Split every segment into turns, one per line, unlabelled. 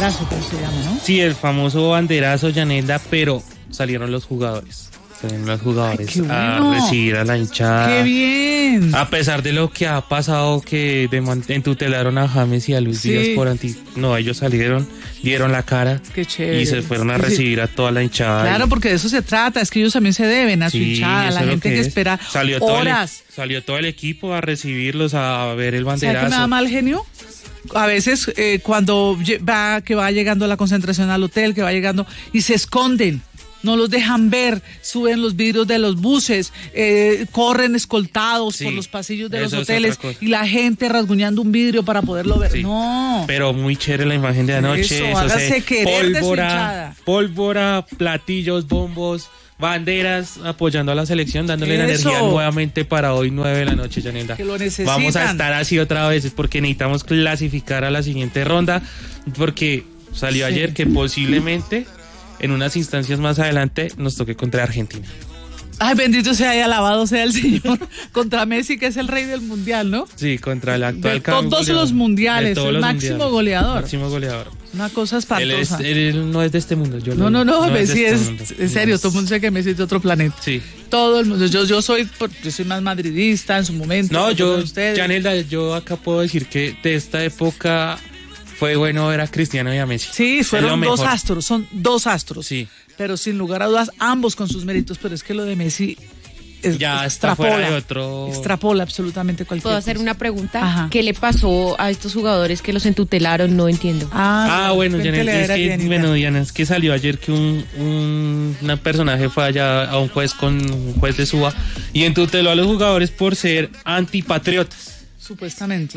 banderazo, ¿cómo se llama, no?
Sí, el famoso banderazo, Yanelda, pero salieron los jugadores.
Ay,
a recibir a la hinchada.
¡Qué bien!
A pesar de lo que ha pasado, que entutelaron a James y a Luis Díaz por No, ellos salieron, dieron la cara.
¡Qué chévere!
Y se fueron a recibir a toda la hinchada.
Claro, porque de eso se trata, es que ellos también se deben a su hinchada, a la gente que espera horas.
Salió todo el equipo a recibirlos, a ver el banderazo.
¿Sabe qué me da mal genio? A veces cuando va llegando la concentración al hotel, que va llegando y se esconden. No los dejan ver, suben los vidrios de los buses, corren escoltados por los pasillos de los hoteles y la gente rasguñando un vidrio para poderlo ver. Sí. No.
Pero muy chévere la imagen de anoche.
Eso, hágase querer de su hinchada.
Pólvora, platillos, bombos, banderas, apoyando a la selección, dándole la energía nuevamente para hoy 9 de la noche, Yanelda.
Que lo necesitan.
Vamos a estar así otra vez, porque necesitamos clasificar a la siguiente ronda, porque salió ayer que posiblemente en unas instancias más adelante nos toque contra Argentina.
Ay, bendito sea y alabado sea el Señor. Contra Messi, que es el rey del mundial, ¿no?
Sí, contra el actual
campeón. Todos los mundiales, el máximo goleador.
Máximo goleador.
Una cosa espantosa.
Él no es de este mundo.
No, Messi es en serio, todo el mundo sabe que Messi es de otro planeta.
Sí.
Todo el mundo. Yo soy más madridista en su momento.
No, Yanelda, yo acá puedo decir que de esta época fue bueno ver a Cristiano y a Messi.
Sí, son dos astros.
Sí.
Pero sin lugar a dudas, ambos con sus méritos, pero es que lo de Messi
ya está fuera de otro...
Extrapola absolutamente cualquier
¿Puedo hacer una pregunta? Ajá. ¿Qué le pasó a estos jugadores que los entutelaron? No entiendo.
Bueno, Diana, es que salió ayer que un personaje fue allá a un juez de SUA y entuteló a los jugadores por ser antipatriotas.
Supuestamente.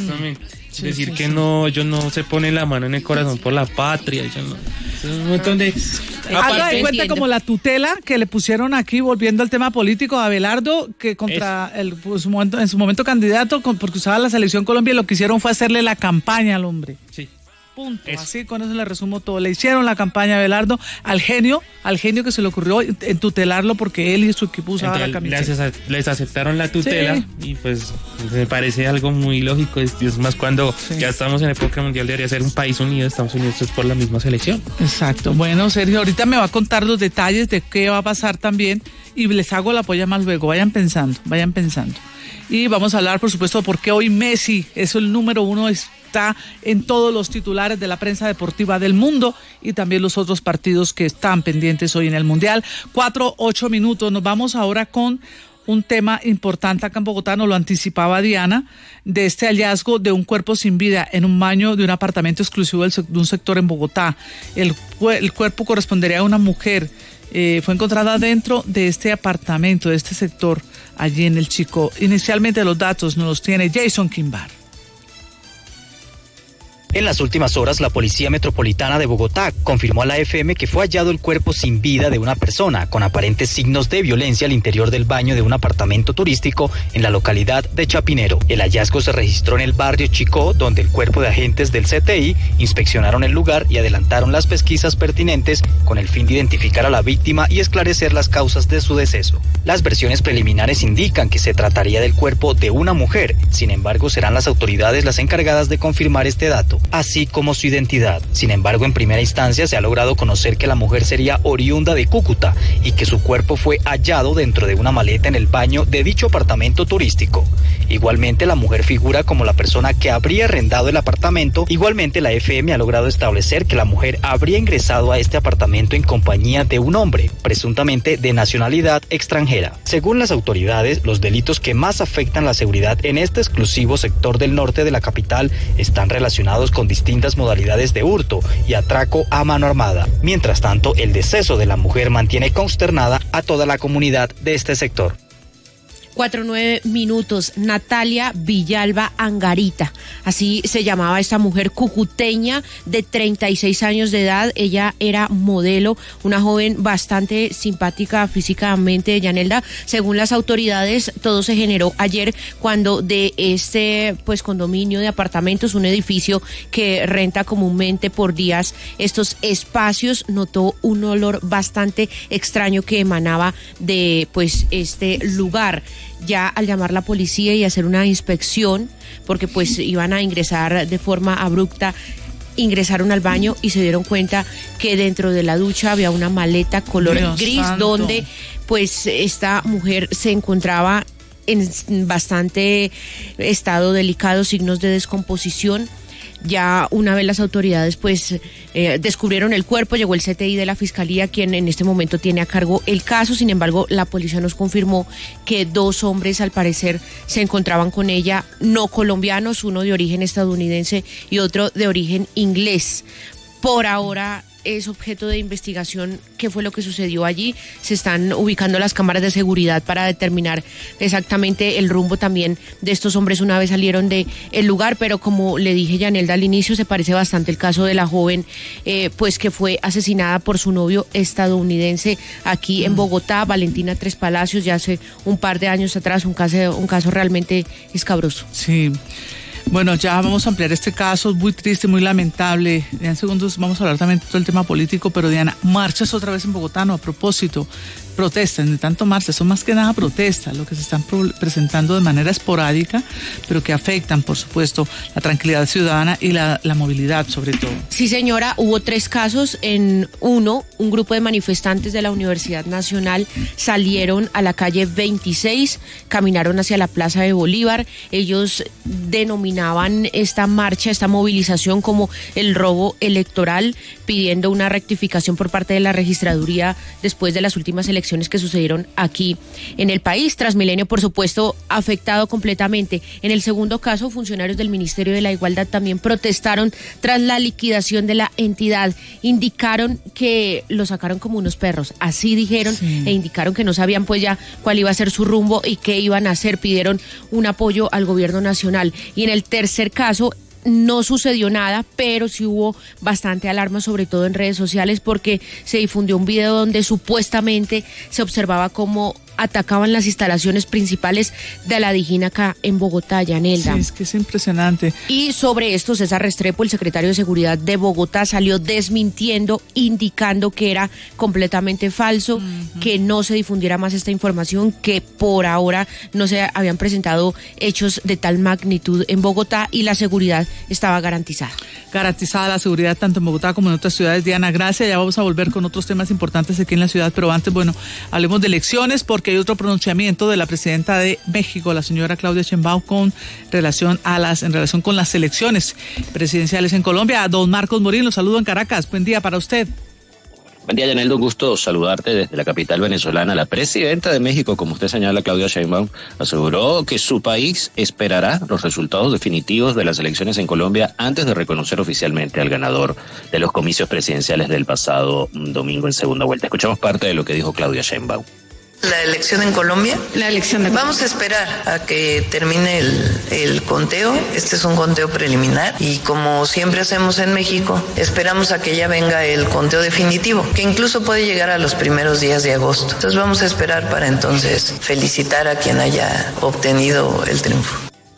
Sí, decir que no, ellos no se ponen la mano en el corazón por la patria. Ellos no. Es un montón de...
Haga de cuenta como la tutela que le pusieron aquí, volviendo al tema político, a Abelardo, que contra en su momento candidato, porque usaba la Selección Colombia, y lo que hicieron fue hacerle la campaña al hombre.
Sí.
Punto. Así con eso le resumo todo. Le hicieron la campaña a Abelardo, al genio que se le ocurrió entutelarlo porque él y su equipo usaban la camiseta.
Les aceptaron la tutela y pues me parece algo muy lógico. Es más cuando ya estamos en época mundial, debería ser un país unido, Estados Unidos es por la misma selección.
Exacto. Bueno, Sergio, ahorita me va a contar los detalles de qué va a pasar también y les hago la polla más luego. Vayan pensando. Y vamos a hablar, por supuesto, de por qué hoy Messi es el número uno, está en todos los titulares de la prensa deportiva del mundo y también los otros partidos que están pendientes hoy en el Mundial. 4-8 minutos. Nos vamos ahora con un tema importante acá en Bogotá, nos lo anticipaba Diana, de este hallazgo de un cuerpo sin vida en un baño de un apartamento exclusivo de un sector en Bogotá. El cuerpo correspondería a una mujer. Fue encontrada dentro de este apartamento, de este sector, allí en el Chicó. Inicialmente los datos nos los tiene Jason Quimbar.
En las últimas horas, la Policía Metropolitana de Bogotá confirmó a la FM que fue hallado el cuerpo sin vida de una persona con aparentes signos de violencia al interior del baño de un apartamento turístico en la localidad de Chapinero. El hallazgo se registró en el barrio Chicó, donde el cuerpo de agentes del CTI inspeccionaron el lugar y adelantaron las pesquisas pertinentes con el fin de identificar a la víctima y esclarecer las causas de su deceso. Las versiones preliminares indican que se trataría del cuerpo de una mujer, sin embargo serán las autoridades las encargadas de confirmar este dato, así como su identidad. Sin embargo, en primera instancia se ha logrado conocer que la mujer sería oriunda de Cúcuta y que su cuerpo fue hallado dentro de una maleta en el baño de dicho apartamento turístico. Igualmente, la mujer figura como la persona que habría arrendado el apartamento. Igualmente, la FM ha logrado establecer que la mujer habría ingresado a este apartamento en compañía de un hombre, presuntamente de nacionalidad extranjera. Según las autoridades, los delitos que más afectan la seguridad en este exclusivo sector del norte de la capital están relacionados con distintas modalidades de hurto y atraco a mano armada. Mientras tanto, el deceso de la mujer mantiene consternada a toda la comunidad de este sector.
4-9 minutos. Natalia Villalba Angarita, así se llamaba esta mujer cucuteña de 36 años de edad. Ella era modelo, una joven bastante simpática físicamente, Yanelda. Según las autoridades, todo se generó ayer cuando de este condominio de apartamentos, un edificio que renta comúnmente por días estos espacios, notó un olor bastante extraño que emanaba de este lugar. Ya al llamar la policía y hacer una inspección, porque iban a ingresar de forma abrupta, ingresaron al baño y se dieron cuenta que dentro de la ducha había una maleta color gris, donde pues esta mujer se encontraba en bastante estado delicado, signos de descomposición. Ya una vez las autoridades pues descubrieron el cuerpo, llegó el CTI de la Fiscalía, quien en este momento tiene a cargo el caso. Sin embargo, la policía nos confirmó que 2 hombres al parecer se encontraban con ella, no colombianos, uno de origen estadounidense y otro de origen inglés. Por ahora es objeto de investigación qué fue lo que sucedió allí. Se están ubicando las cámaras de seguridad para determinar exactamente el rumbo también de estos hombres una vez salieron del lugar, pero como le dije Yanelda al inicio, se parece bastante el caso de la joven pues que fue asesinada por su novio estadounidense aquí en Bogotá, Valentina Tres Palacios, ya hace un par de años atrás, un caso realmente escabroso.
Sí. Bueno, ya vamos a ampliar este caso, muy triste, muy lamentable. En segundos vamos a hablar también de todo el tema político, pero Diana, marchas otra vez en Bogotá, no, a propósito, protestas, ni tanto marchas, son más que nada protestas, lo que se están presentando de manera esporádica, pero que afectan, por supuesto, la tranquilidad ciudadana y la movilidad, sobre todo.
Sí, señora, hubo 3 casos. En uno, un grupo de manifestantes de la Universidad Nacional salieron a la calle 26, caminaron hacia la Plaza de Bolívar. Ellos denominaban esta marcha, esta movilización como el robo electoral, pidiendo una rectificación por parte de la registraduría después de las últimas elecciones que sucedieron aquí en el país. Transmilenio, por supuesto, afectado completamente. En el segundo caso, funcionarios del Ministerio de la Igualdad también protestaron tras la liquidación de la entidad. Indicaron que lo sacaron como unos perros, así dijeron, sí. E indicaron que no sabían pues ya cuál iba a ser su rumbo y qué iban a hacer. Pidieron un apoyo al gobierno nacional. Y en el tercer caso, no sucedió nada, pero sí hubo bastante alarma, sobre todo en redes sociales, porque se difundió un video donde supuestamente se observaba cómo atacaban las instalaciones principales de la Dijín acá en Bogotá, Yanelda.
Sí, es que es impresionante.
Y sobre esto, César Restrepo, el secretario de Seguridad de Bogotá, salió desmintiendo, indicando que era completamente falso, que no se difundiera más esta información, que por ahora no se habían presentado hechos de tal magnitud en Bogotá y la seguridad estaba garantizada.
Garantizada la seguridad tanto en Bogotá como en otras ciudades. Diana, gracias. Ya vamos a volver con otros temas importantes aquí en la ciudad, pero antes, bueno, hablemos de elecciones, porque hay otro pronunciamiento de la presidenta de México, la señora Claudia Sheinbaum, en relación con las elecciones presidenciales en Colombia. Don Marcos Morín, los saludo en Caracas. Buen día para usted.
Buen día, Yanelda, un gusto saludarte desde la capital venezolana. La presidenta de México, como usted señala, Claudia Sheinbaum, aseguró que su país esperará los resultados definitivos de las elecciones en Colombia antes de reconocer oficialmente al ganador de los comicios presidenciales del pasado domingo en segunda vuelta. Escuchamos parte de lo que dijo Claudia Sheinbaum.
La elección en Colombia. Vamos a esperar a que termine el conteo. Este es un conteo preliminar y como siempre hacemos en México, esperamos a que ya venga el conteo definitivo, que incluso puede llegar a los primeros días de agosto. Entonces vamos a esperar para entonces felicitar a quien haya obtenido el triunfo.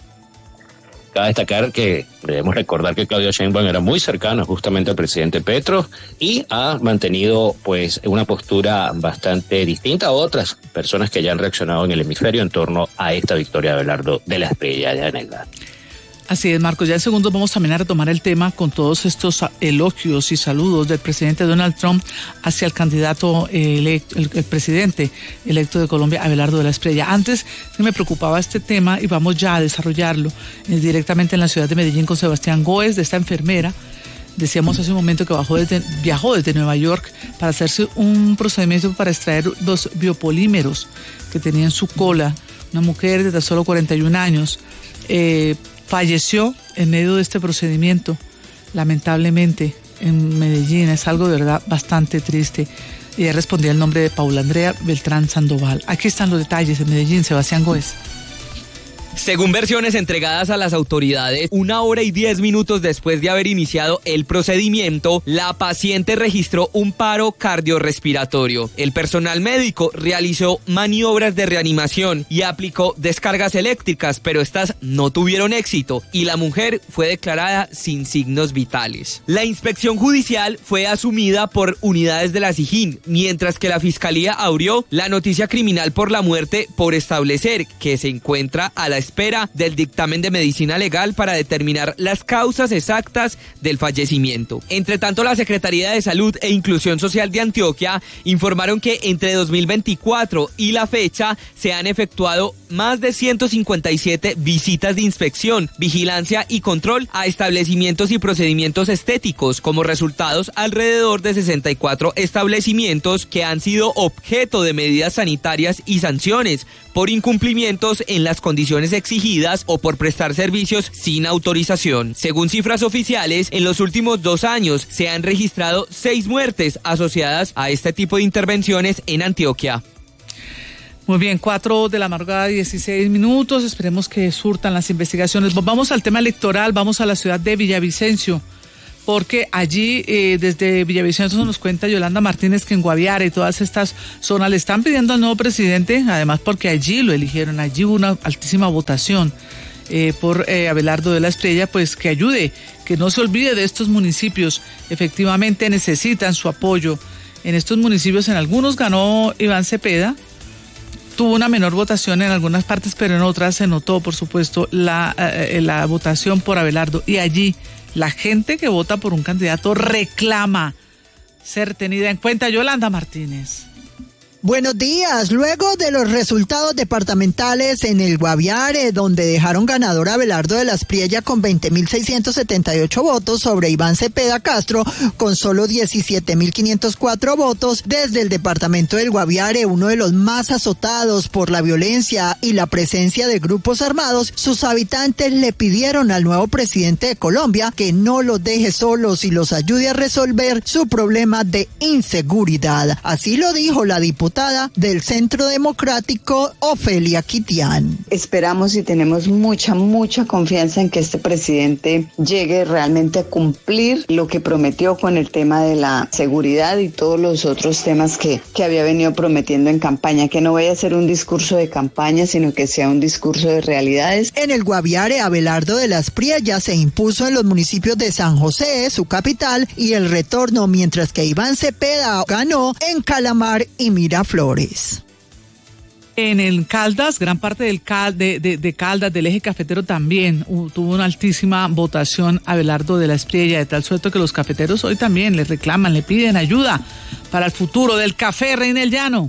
Cabe destacar que debemos recordar que Claudia Sheinbaum era muy cercana justamente al presidente Petro y ha mantenido pues una postura bastante distinta a otras personas que ya han reaccionado en el hemisferio en torno a esta victoria de Abelardo de la Espriella de Yanelda.
Así es, Marcos. Ya en segundos vamos también a retomar el tema con todos estos elogios y saludos del presidente Donald Trump hacia el candidato electo, el presidente electo de Colombia, Abelardo de la Espriella. Antes se me preocupaba este tema y vamos ya a desarrollarlo directamente en la ciudad de Medellín con Sebastián Góez, de esta enfermera. Decíamos hace un momento que viajó desde Nueva York para hacerse un procedimiento para extraer los biopolímeros que tenía en su cola. Una mujer de tan solo 41 años. Falleció en medio de este procedimiento, lamentablemente, en Medellín. Es algo de verdad bastante triste. Ella respondía el nombre de Paula Andrea Beltrán Sandoval. Aquí están los detalles en Medellín, Sebastián Góez.
Según versiones entregadas a las autoridades, 1 hora y 10 minutos después de haber iniciado el procedimiento, la paciente registró un paro cardiorrespiratorio. El personal médico realizó maniobras de reanimación y aplicó descargas eléctricas, pero estas no tuvieron éxito y la mujer fue declarada sin signos vitales. La inspección judicial fue asumida por unidades de la Dijín, mientras que la fiscalía abrió la noticia criminal por la muerte por establecer que se encuentra a la espera del dictamen de medicina legal para determinar las causas exactas del fallecimiento. Entre tanto, la Secretaría de Salud e Inclusión Social de Antioquia informaron que entre 2024 y la fecha se han efectuado más de 157 visitas de inspección, vigilancia y control a establecimientos y procedimientos estéticos. Como resultados, alrededor de 64 establecimientos que han sido objeto de medidas sanitarias y sanciones por incumplimientos en las condiciones exigidas o por prestar servicios sin autorización. Según cifras oficiales, en los últimos 2 años se han registrado 6 muertes asociadas a este tipo de intervenciones en Antioquia.
Muy bien, 4 de la madrugada, 16 minutos. Esperemos que surtan las investigaciones. Vamos al tema electoral, vamos a la ciudad de Villavicencio, porque allí desde Villavicencio nos cuenta Yolanda Martínez que en Guaviare y todas estas zonas le están pidiendo al nuevo presidente, además porque allí lo eligieron, allí hubo una altísima votación por Abelardo de la Espriella, pues que ayude, que no se olvide de estos municipios. Efectivamente necesitan su apoyo. En estos municipios, en algunos ganó Iván Cepeda, tuvo una menor votación en algunas partes, pero en otras se notó, por supuesto, la votación por Abelardo. Y allí la gente que vota por un candidato reclama ser tenida en cuenta. Yolanda Martínez.
Buenos días. Luego de los resultados departamentales en el Guaviare, donde dejaron ganador a Abelardo de la Espriella con 20.678 votos sobre Iván Cepeda Castro con solo 17.504 votos, desde el departamento del Guaviare, uno de los más azotados por la violencia y la presencia de grupos armados, sus habitantes le pidieron al nuevo presidente de Colombia que no los deje solos y los ayude a resolver su problema de inseguridad. Así lo dijo la diputada del Centro Democrático, Ofelia Quitián.
Esperamos y tenemos mucha confianza en que este presidente llegue realmente a cumplir lo que prometió con el tema de la seguridad y todos los otros temas que había venido prometiendo en campaña, que no vaya a ser un discurso de campaña, sino que sea un discurso de realidades.
En el Guaviare, Abelardo de la Espriella se impuso en los municipios de San José, su capital, y El Retorno, mientras que Iván Cepeda ganó en Calamar y Miraflores.
En el Caldas, gran parte de Caldas, del eje cafetero, también tuvo una altísima votación Abelardo de la Espriella, de tal suerte que los cafeteros hoy también le reclaman, le piden ayuda para el futuro del café, Reina del Llano.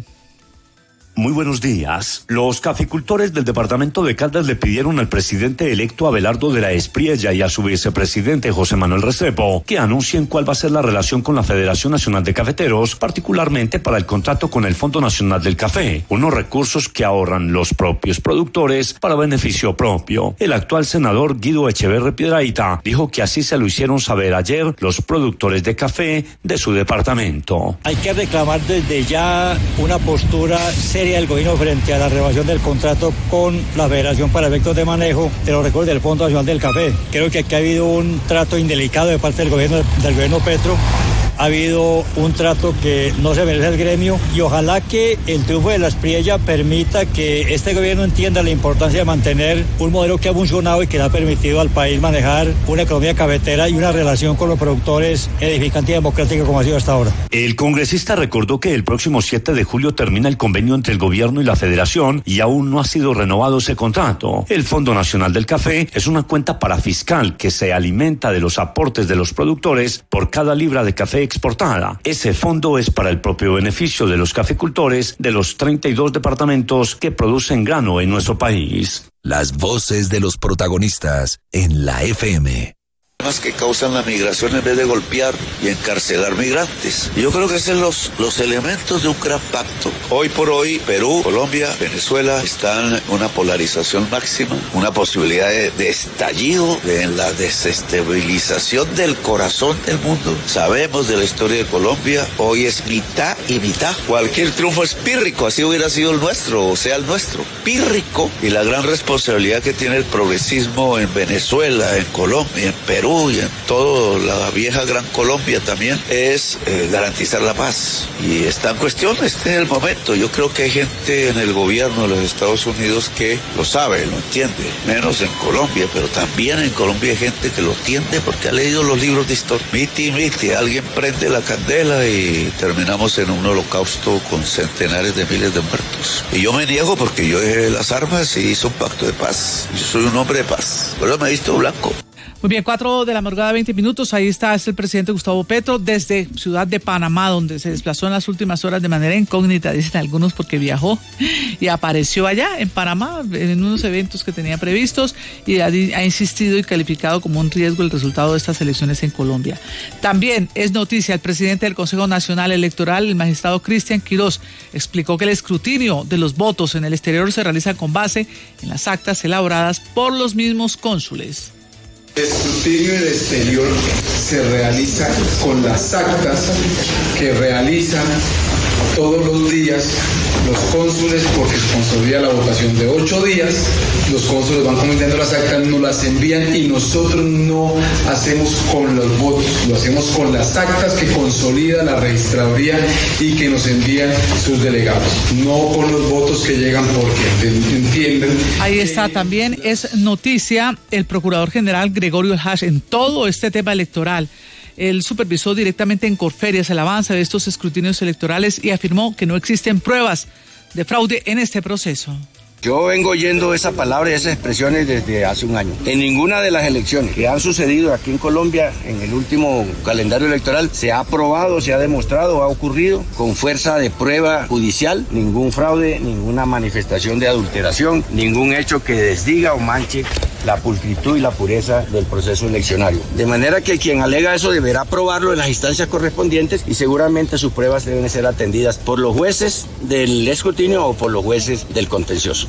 Muy buenos días. Los caficultores del departamento de Caldas le pidieron al presidente electo Abelardo de la Espriella y a su vicepresidente José Manuel Restrepo que anuncien cuál va a ser la relación con la Federación Nacional de Cafeteros, particularmente para el contrato con el Fondo Nacional del Café, unos recursos que ahorran los propios productores para beneficio propio. El actual senador Guido Echeverri Piedrahita dijo que así se lo hicieron saber ayer los productores de café de su departamento.
Hay que reclamar desde ya una postura seria del gobierno frente a la renovación del contrato con la Federación para efectos de manejo de los recursos del Fondo Nacional del Café. Creo que aquí ha habido un trato indelicado de parte del gobierno Petro. Ha habido un trato que no se merece el gremio y ojalá que el triunfo de la Espriella permita que este gobierno entienda la importancia de mantener un modelo que ha funcionado y que le ha permitido al país manejar una economía cafetera y una relación con los productores edificante y democrática como ha sido hasta ahora.
El congresista recordó que el próximo 7 de julio termina el convenio entre el gobierno y la Federación y aún no ha sido renovado ese contrato. El Fondo Nacional del Café es una cuenta parafiscal que se alimenta de los aportes de los productores por cada libra de café exportada. Ese fondo es para el propio beneficio de los caficultores de los 32 departamentos que producen grano en nuestro país.
Las voces de los protagonistas en la FM.
Que causan la migración en vez de golpear y encarcelar migrantes. Yo creo que son los elementos de un gran pacto. Hoy por hoy, Perú, Colombia, Venezuela están en una polarización máxima, una posibilidad de estallido, de la desestabilización del corazón del mundo. Sabemos de la historia de Colombia, hoy es mitad y mitad. Cualquier triunfo es pírrico, así hubiera sido el nuestro, o sea el nuestro, pírrico. Y la gran responsabilidad que tiene el progresismo en Venezuela, en Colombia, en Perú, Perú y en toda la vieja Gran Colombia también, es garantizar la paz. Y está en cuestión, este es el momento. Yo creo que hay gente en el gobierno de los Estados Unidos que lo sabe, lo entiende, menos en Colombia, pero también en Colombia hay gente que lo entiende porque ha leído los libros de historia. Miti, alguien prende la candela y terminamos en un holocausto con centenares de miles de muertos. Y yo me niego porque yo dejé las armas y hice un pacto de paz. Yo soy un hombre de paz, por eso me he visto blanco.
Muy bien, 4 de la madrugada, 20 minutos. Ahí está, es el presidente Gustavo Petro desde Ciudad de Panamá, donde se desplazó en las últimas horas de manera incógnita, dicen algunos, porque viajó y apareció allá en Panamá en unos eventos que tenía previstos y ha insistido y calificado como un riesgo el resultado de estas elecciones en Colombia. También es noticia, el presidente del Consejo Nacional Electoral, el magistrado Cristian Quirós, explicó que el escrutinio de los votos en el exterior se realiza con base en las actas elaboradas por los mismos cónsules.
El escrutinio en el exterior se realiza con las actas que realizan todos los días los cónsules, porque se consolida la votación de 8 días. Los cónsules van comentando las actas, nos las envían y nosotros no hacemos con los votos, lo hacemos con las actas que consolida la registraduría y que nos envían sus delegados, no con los votos que llegan porque entienden.
Ahí está, también es noticia el procurador general Gregorio El Hash en todo este tema electoral. Él supervisó directamente en Corferias el avance de estos escrutinios electorales y afirmó que no existen pruebas de fraude en este proceso.
Yo vengo oyendo esa palabra y esas expresiones desde hace un año. En ninguna de las elecciones que han sucedido aquí en Colombia, en el último calendario electoral, se ha probado, se ha demostrado, ha ocurrido con fuerza de prueba judicial, ningún fraude, ninguna manifestación de adulteración, ningún hecho que desdiga o manche la pulcritud y la pureza del proceso eleccionario. De manera que quien alega eso deberá probarlo en las instancias correspondientes y seguramente sus pruebas deben ser atendidas por los jueces del escrutinio o por los jueces del contencioso.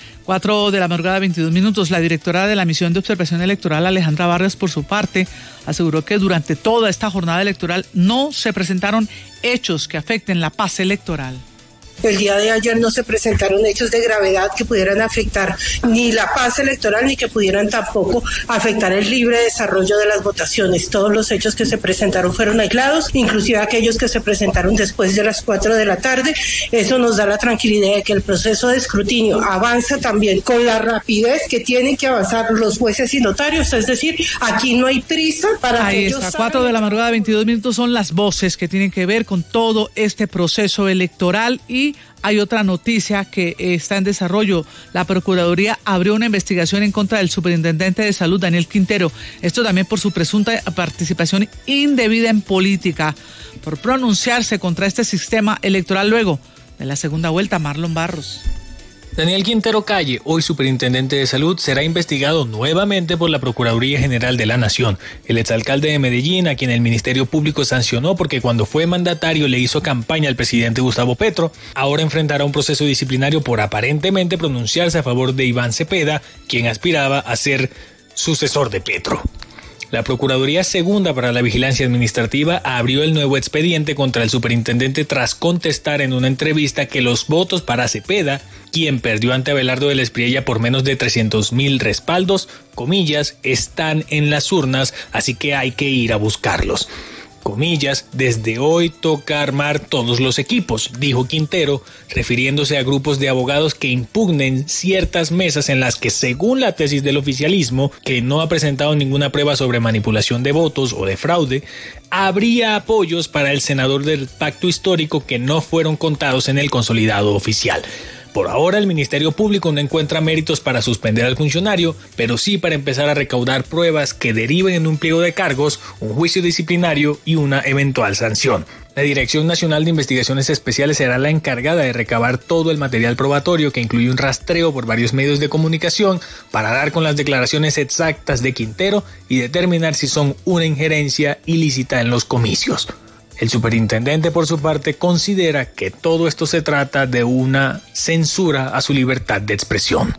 4 de la madrugada, 22 minutos. La directora de la Misión de Observación Electoral, Alejandra Vargas, por su parte, aseguró que durante toda esta jornada electoral no se presentaron hechos que afecten la paz electoral.
El día de ayer no se presentaron hechos de gravedad que pudieran afectar ni la paz electoral ni que pudieran tampoco afectar el libre desarrollo de las votaciones. Todos los hechos que se presentaron fueron aislados, inclusive aquellos que se presentaron después de las 4 de la tarde. Eso nos da la tranquilidad de que el proceso de escrutinio avanza también con la rapidez que tienen que avanzar los jueces y notarios. Es decir, aquí no hay prisa para
Ahí
que
está, 4 de la madrugada, 22 minutos son las voces que tienen que ver con todo este proceso electoral. Y hay otra noticia que está en desarrollo. La Procuraduría abrió una investigación en contra del superintendente de salud, Daniel Quintero. Esto también por su presunta participación indebida en política, por pronunciarse contra este sistema electoral luego de la segunda vuelta. Marlon Barros.
Daniel Quintero Calle, hoy superintendente de salud, será investigado nuevamente por la Procuraduría General de la Nación. El exalcalde de Medellín, a quien el Ministerio Público sancionó porque cuando fue mandatario le hizo campaña al presidente Gustavo Petro, ahora enfrentará un proceso disciplinario por aparentemente pronunciarse a favor de Iván Cepeda, quien aspiraba a ser sucesor de Petro. La Procuraduría Segunda para la Vigilancia Administrativa abrió el nuevo expediente contra el superintendente tras contestar en una entrevista que los votos para Cepeda, quien perdió ante Abelardo de la Espriella por menos de 300,000 respaldos, comillas, están en las urnas, así que hay que ir a buscarlos. Comillas, desde hoy toca armar todos los equipos, dijo Quintero, refiriéndose a grupos de abogados que impugnen ciertas mesas en las que, según la tesis del oficialismo, que no ha presentado ninguna prueba sobre manipulación de votos o de fraude, habría apoyos para el senador del pacto histórico que no fueron contados en el consolidado oficial. Por ahora, el Ministerio Público no encuentra méritos para suspender al funcionario, pero sí para empezar a recaudar pruebas que deriven en un pliego de cargos, un juicio disciplinario y una eventual sanción. La Dirección Nacional de Investigaciones Especiales será la encargada de recabar todo el material probatorio, que incluye un rastreo por varios medios de comunicación para dar con las declaraciones exactas de Quintero y determinar si son una injerencia ilícita en los comicios. El superintendente, por su parte, considera que todo esto se trata de una censura a su libertad de expresión.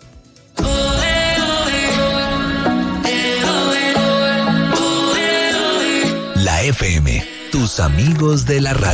La FM, tus amigos de la radio.